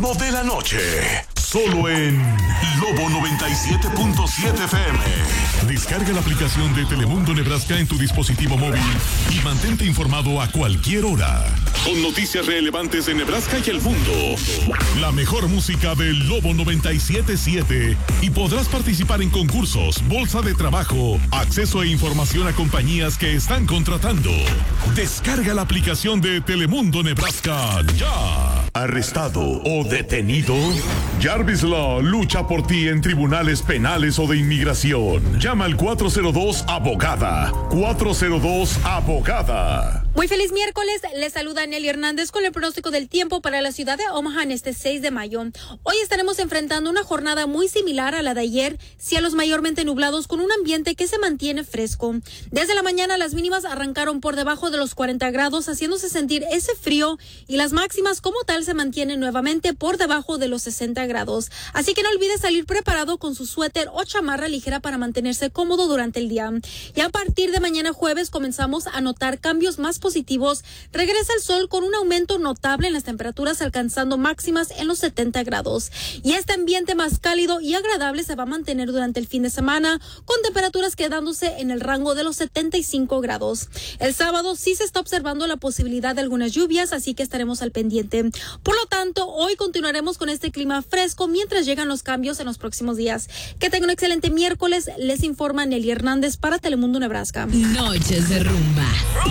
ritmo de la noche. Solo en Lobo 97.7 FM. Descarga la aplicación de Telemundo Nebraska en tu dispositivo móvil y mantente informado a cualquier hora. Con noticias relevantes de Nebraska y el mundo. La mejor música del Lobo 97.7 y podrás participar en concursos, bolsa de trabajo, acceso e información a compañías que están contratando. Descarga la aplicación de Telemundo Nebraska ya. ¿Arrestado o detenido? Jarvis Law lucha por ti en tribunales penales o de inmigración. Llama al 402-ABOGADA. 402-ABOGADA. Muy feliz miércoles, les saluda Nelly Hernández con el pronóstico del tiempo para la ciudad de Omaha en este 6 de mayo. Hoy estaremos enfrentando una jornada muy similar a la de ayer, cielos mayormente nublados con un ambiente que se mantiene fresco. Desde la mañana las mínimas arrancaron por debajo de los 40 grados, haciéndose sentir ese frío, y las máximas como tal se mantienen nuevamente por debajo de los 60 grados. Así que no olvides salir preparado con su suéter o chamarra ligera para mantenerse cómodo durante el día. Y a partir de mañana jueves comenzamos a notar cambios más positivos. Regresa el sol con un aumento notable en las temperaturas, alcanzando máximas en los 70 grados. Y este ambiente más cálido y agradable se va a mantener durante el fin de semana, con temperaturas quedándose en el rango de los 75 grados. El sábado sí se está observando la posibilidad de algunas lluvias, así que estaremos al pendiente. Por lo tanto, hoy continuaremos con este clima fresco mientras llegan los cambios en los próximos días. Que tengan un excelente miércoles. Les informa Nelly Hernández para Telemundo Nebraska. Noches de rumba.